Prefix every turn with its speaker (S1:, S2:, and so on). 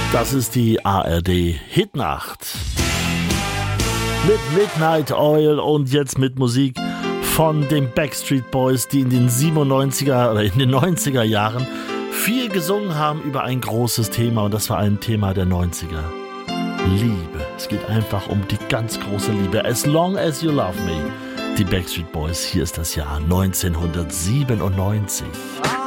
S1: Das ist die ARD Hitnacht. Mit Midnight Oil und jetzt mit Musik von den Backstreet Boys, die in den 97er oder in den 90er Jahren viel gesungen haben über ein großes Thema, und das war ein Thema der 90er. Liebe. Es geht einfach um die ganz große Liebe. As long as you love me. Die Backstreet Boys, hier ist das Jahr 1997.